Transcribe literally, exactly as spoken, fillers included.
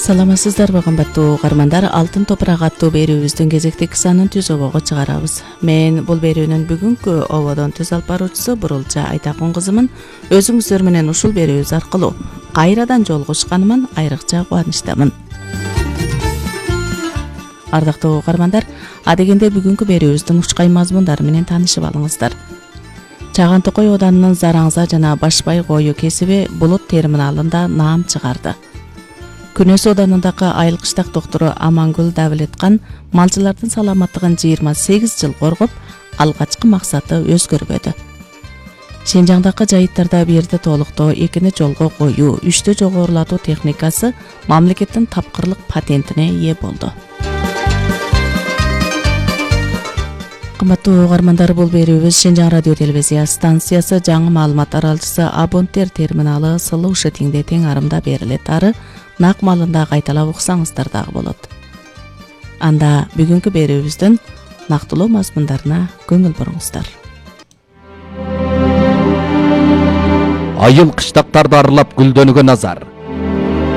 Саламатсыздарбы кымбаттуу угармандар, Алтын топурак аттуу берүүбүздүн кезектик санын түз обого чыгарабыз. Мен бул берүүнүн бүгүнкү ободон түз алып баруучусу Бурулча Айтакун кызымын. Өзүңүздөр менен ушул берүүбүз аркылуу кайрадан жолугушканыман айрыкча кубанычтамын. Ардактуу угармандар, адегенде бүгүнкү берүүбүздүн учкай мазмундары менен таанышып алыңыздар. Чаган Токой Оданынын Зараңза жана Башбай кою кесиби Булут терминалында наам чыгарды. Күнөс Оданындагы Айылкыштак доктору Амангүл Давлеткан малчылардын саламаттыгын жыйырма сегиз жыл коргоп, алгачкы максаты өзгөрбөдү. Шенжаңдагы жайыттарда бирди толуктоо, экини жолго коюу, үчтү жогорулатуу техникасы мамлекеттин тапкырлык патентине ээ болду. Кымбаттуу угармандар, бул берүүбүз Шенжаң радио телевизия станциясы жаңы маалымат аралчысы Абонтер терминалы сылуу шетиңде тең арымда берилет. Ары нак малында кайталап уксаңыздар дагы болот. Анда бүгүнкү берүүбүздүн нактылуу мазмундарына көңүл буруңуздар. Айыл кыштактарды аралап гүлдөнүүгө назар.